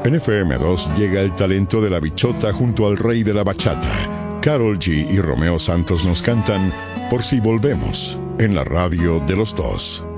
En FM2 llega el talento de la bichota junto al rey de la bachata. Karol G y Romeo Santos nos cantan Por si volvemos, en la radio de los dos.